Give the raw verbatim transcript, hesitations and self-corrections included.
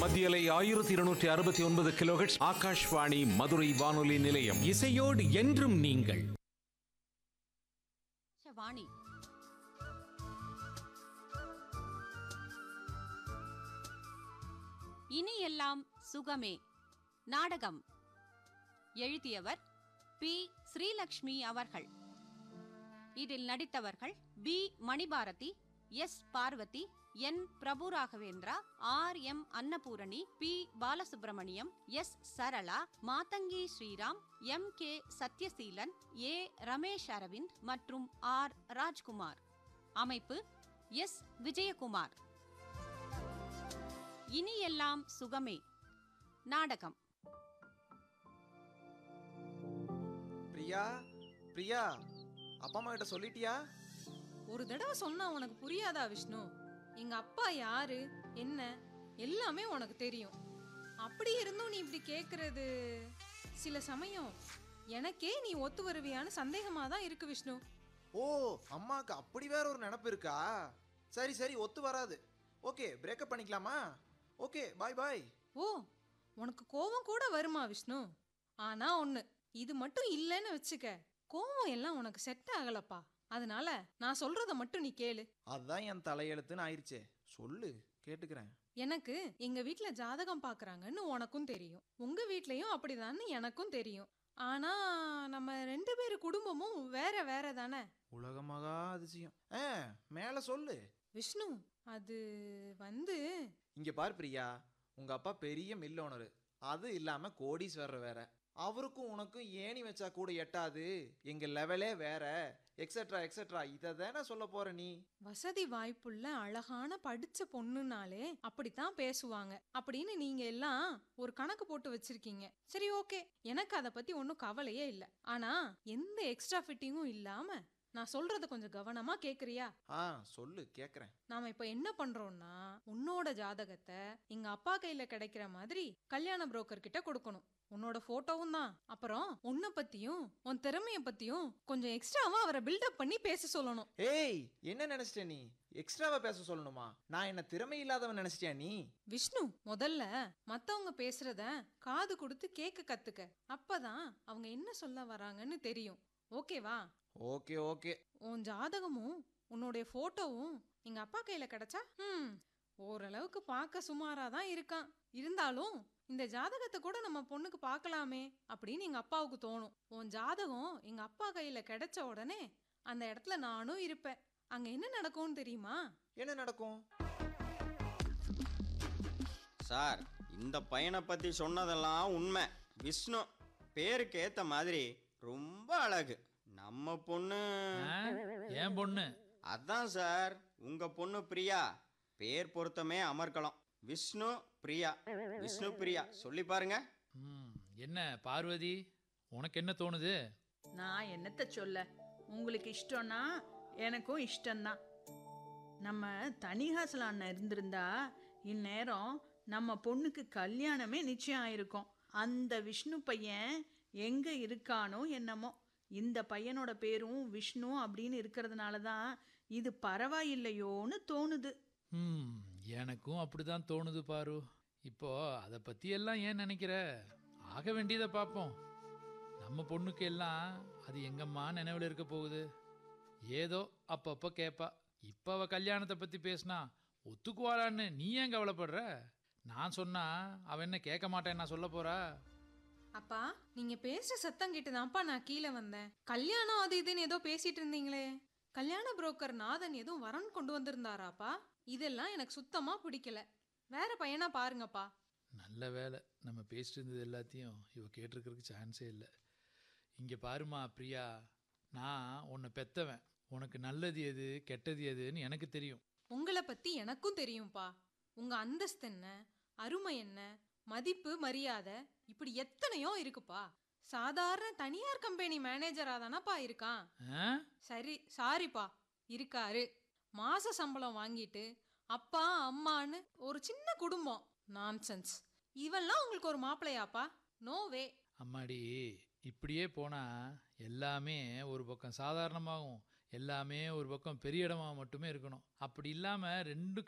மத்தியலை ஆயிரத்தி இருநூற்றி அறுபத்தி ஒன்பது கிலோஹெர்ட்ஸ் ஆகாஷ்வாணி மதுரை வானொலி நிலையம். இசையோடு என்றும் நீங்கள். வாணி இனி எல்லாம் சுகமே நாடகம் எழுதியவர் பி ஸ்ரீலக்ஷ்மி அவர்கள். இதில் நடித்தவர்கள் பி மணிபாரதி, எஸ் பார்வதி, என் பிரபு Raghavendra, R M Annapurani, B Balasubramaniam, S Sarala, Matangi Sriram, M K Sathyaseelan, ஏ ரமேஷ் அரவிந்த் மற்றும் ஆர் ராஜ்குமார். அமைப்பு எஸ் விஜயகுமார். இனி எல்லாம் சுகமே நாடகம். பிரியா, பிரியா, அப்பா அம்மா கிட்ட சொல்லிட்டியா? ஒரு தடவை சொன்னா உனக்கு புரியாதா விஷ்ணு? எங்க அப்பா யாரு என்ன எல்லாமே உனக்கு தெரியும். அப்படி இருந்தும் நீ இப்படி கேக்குறது சில சமயம் எனக்கே நீ ஒத்து வருவியான்னு சந்தேகமா தான் இருக்கு விஷ்ணு. ஓ, அம்மாக்கு அப்படி வேற ஒரு நினப்பு இருக்கா? சரி சரி, ஒத்து வராது. ஓகே, பிரேக்கப் பண்ணிக்கலாமா? ஓகே, பாய் பாய். ஓ, உனக்கு கோவம் கூட வருமா விஷ்ணு? ஆனா ஒண்ணு, இது மட்டும் இல்லைன்னு வச்சுக்க, கோவம் எல்லாம் உனக்கு செட் ஆகலப்பா. அதனால நான் சொல்றத மட்டும் நீ கேளு. அதான் என் தலையெழுத்துன்னு ஆயிடுச்சே. சொல்லு, கேட்டுக்கிறேன். எனக்கு எங்க வீட்ல ஜாதகம் பாக்குறாங்கன்னு உனக்கும் தெரியும், உங்க வீட்லயும் அப்படிதான்னு எனக்கும் தெரியும். ஆனா நம்ம ரெண்டு பேரு குடும்பமும் வேற வேற தானே. உலகமகா அதிசயம். ஆ, மேல சொல்லு விஷ்ணு. அது வந்து இங்க பார் பிரியா, உங்க அப்பா பெரிய மில் ஓனரு, அது இல்லாம கோடீஸ்வரர் வேற. அவருக்கும் உனக்கும் ஏணி வச்சா கூட எட்டாது, எங்க லெவலே வேற, எக்ஸெட்ரா எக்ஸெட்ரா. இதை தானே சொல்ல போற நீ? வசதி வாய்ப்புள்ள அழகான படிச்ச பொண்ணுனாலே அப்படித்தான் பேசுவாங்க அப்படின்னு நீங்க எல்லாம் ஒரு கணக்கு போட்டு வச்சிருக்கீங்க. சரி, ஓகே, எனக்கு அதை பத்தி ஒன்னும் கவலையே இல்லை. ஆனா எந்த எக்ஸ்ட்ரா ஃபிட்டிங்கும் இல்லாம நான் சொல்றத கொஞ்சம் கவனமா கேக்குறியா? ஆ, சொல்லு, கேக்குறேன். நாம இப்ப என்ன பண்றோம்னா, உன்னோட ஜாதகத்தை எங்க அப்பா கையில கிடைக்கிற மாதிரி கல்யாண புரோக்கர் கிட்ட கொடுக்கணும். உன்னோட போட்டோவும் தான். அப்புறம் உன்னை பத்தியும் உன் திறமைய பத்தியும் கொஞ்சம் எக்ஸ்ட்ராவா அவரை பில்டப் பண்ணி பேச சொல்லணும். ஏய், என்ன நினைச்சிட்ட நீ? எக்ஸ்ட்ராவா பேச சொல்லணுமா? நான் என்ன திறமை இல்லாதவன் நினைச்சிட்டியா நீ? விஷ்ணு, முதல்ல மத்தவங்க பேசுறத காது கொடுத்து கேட்க கத்துக்க. அப்பதான் அவங்க என்ன சொல்ல வராங்கன்னு தெரியும். ஓகேவா? Okay okay. உன் ஜாதகமும் உன்னுடைய போட்டோவும் எங்க அப்பா கையில கிடைச்சா ம் ஓரளவுக்கு பார்க்க சுமாரா தான் இருக்கான். இருந்தாலும் இந்த ஜாதகத்தை கூட நம்ம பொண்ணுக்கு பார்க்கலாமே அப்படின்னு எங்க அப்பாவுக்கு தோணும். உன் ஜாதகம் எங்க அப்பா கையில கிடைச்ச உடனே அந்த இடத்துல நானும் இருப்பேன். அங்க என்ன நடக்கும்னு தெரியுமா? என்ன நடக்கும்? சார், இந்த பையனை பற்றி சொன்னதெல்லாம் உண்மை. விஷ்ணு பேருக்கு ஏற்ற மாதிரி ரொம்ப அழகு. நம்ம பொண்ணு ஏன் பொண்ணு? அதான் சார், உங்க பொண்ணு பிரியா. பேர் பொருத்தமே அமர்க்கலாம். விஷ்ணு பிரியா, விஷ்ணு பிரியா சொல்லி பாருங்க. ம், என்ன பார்வதி, உனக்கு என்ன தோணுது? நான் என்னத்த சொல்ல, உங்களுக்கு இஷ்டம்னா எனக்கும் இஷ்டம்தான். நம்ம தனிஹாசல் அண்ணன் இருந்திருந்தா இந்நேரம் நம்ம பொண்ணுக்கு கல்யாணமே நிச்சயம் ஆயிருக்கும். அந்த விஷ்ணு பையன் எங்க இருக்கானோ என்னமோ. இந்த பையனோட பேரும் விஷ்ணு அப்படின்னு இருக்கிறதுனால தான் இது பரவாயில்லையோன்னு தோணுது. ம், எனக்கும் அப்படிதான் தோணுது பாரு. இப்போ அதை பத்தி எல்லாம் ஏன் நினைக்கிற? ஆக வேண்டியதை பார்ப்போம். நம்ம பொண்ணுக்கு எல்லாம் அது எங்கம்மா நினைவில் இருக்க போகுது. ஏதோ அப்பப்போ கேட்பா. இப்போ அவ கல்யாணத்தை பத்தி பேசினா ஒத்துக்குவாளான்னு நீ ஏன் கவலைப்படுற? நான் சொன்னா அவ என்ன கேட்க மாட்டேன் நான் சொல்ல போறா? அப்பா, நீங்க பேசுற சத்தம் கேட்டுதான்ப்பா நான் கீழே வந்தேன். கல்யாணம் அது இதுன்னு ஏதோ பேசிட்டு இருந்தீங்களே, கல்யாண புரோக்கர் நாதன் எதுவும் வரன் கொண்டு வந்திருந்தாராப்பா? இதெல்லாம் எனக்கு சுத்தமா பிடிக்கல. வேற பையனா பாருங்கப்பா. நல்ல வேலை, நம்ம பேசிட்டு இருந்தது எல்லாத்தையும் இவ கேட்டிருக்கிறதுக்கு சான்ஸே இல்லை. இங்கே பாருமா பிரியா, நான் உன்னை பெத்தவன். உனக்கு நல்லது எது கெட்டது எதுன்னு எனக்கு தெரியும். உங்களை பத்தி எனக்கும் தெரியும்பா. உங்க அந்தஸ்து என்ன, அருமை என்ன, மதிப்பு மரியாதை இப்படி எத்தனையோ இருக்குப்பா. சாதாரண தனியார் கம்பெனி மேனேஜரா தானப்பா இருக்கான். ஆ? சரி, சாரிப்பா, இருக்காரு. மாச சம்பளம் வாங்கிட்டு அப்பா அம்மான்னு ஒரு சின்ன குடும்பம். நான்சென்ஸ். இவெல்லாம் உங்களுக்கு ஒரு மாப்பிள்ளையாப்பா? நோ வே. அம்மாடி, இப்படியே போனால் எல்லாமே ஒரு பக்கம் சாதாரணமாகவும் எல்லாமே ஒரு பக்கம் பெரிய இடமாக மட்டுமே இருக்கணும். அப்படி இல்லாமல் ரெண்டு